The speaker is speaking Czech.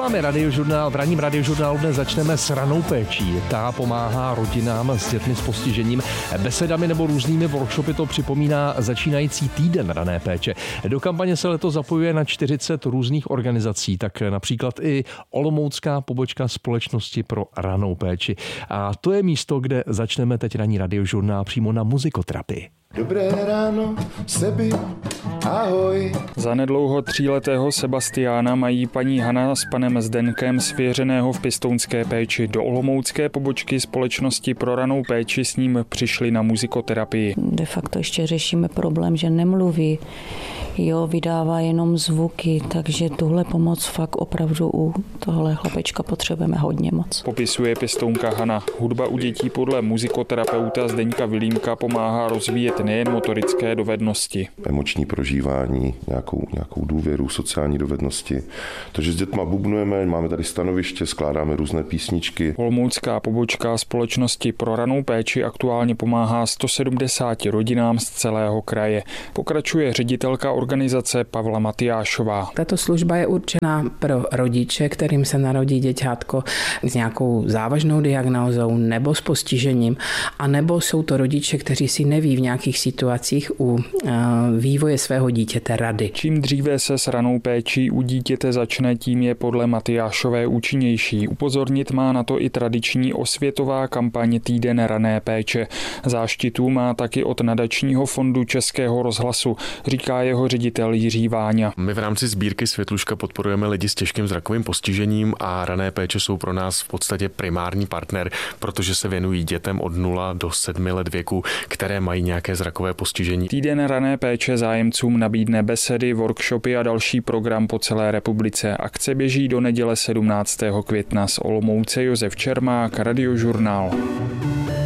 Posloucháme Radiožurnál. V ranním Radiožurnálu dnes začneme s ranou péčí. Ta pomáhá rodinám s dětmi s postižením. Besedami nebo různými workshopy to připomíná začínající týden rané péče. Do kampaně se letos zapojuje na 40 různých organizací, tak například i olomoucká pobočka Společnosti pro ranou péči. A to je místo, kde začneme teď ranní Radiožurnál přímo na muzikoterapii. Dobré ráno, Sebi, ahoj. Zanedlouho 3letého Sebastiána mají paní Hana s panem Zdenkem svěřeného v pěstounské péči. Do olomoucké pobočky Společnosti pro ranou péči s ním přišli na muzikoterapii. De facto ještě řešíme problém, že nemluví, vydává jenom zvuky, takže tuhle pomoc fakt opravdu u tohle chlapečka potřebujeme hodně moc. Popisuje pěstounka Hana. Hudba u dětí podle muzikoterapeuta Zdeňka Vilímka pomáhá rozvíjet nejen motorické dovednosti. Emoční prožívání, nějakou důvěru, sociální dovednosti. To, že s dětma bubnujeme, máme tady stanoviště, skládáme různé písničky. Olomoucká pobočka Společnosti pro ranou péči aktuálně pomáhá 170 rodinám z celého kraje. Pokračuje ředitelka organizace Pavla Matyášová. Tato služba je určená pro rodiče, kterým se narodí děťátko s nějakou závažnou diagnózou nebo s postižením, a nebo jsou to rodiče, kteří si neví v nějakých situacích u vývoje svého dítěte rady. Čím dříve se s ranou péčí u dítěte začne, tím je podle Matyášové účinnější. Upozornit má na to i tradiční osvětová kampaň Týden rané péče. Záštitu má taky od nadačního fondu Českého rozhlasu, říká jeho ředitel Jiří Váňa. My v rámci sbírky Světluška podporujeme lidi s těžkým zrakovým postižením a rané péče jsou pro nás v podstatě primární partner, protože se věnují dětem od 0 do 7 let věku, které mají nějaké zrakové postižení. Týden rané péče zájemcům nabídne besedy, workshopy a další program po celé republice. Akce běží do neděle 17. května. Z Olomouce Josef Čermák, Radiožurnál.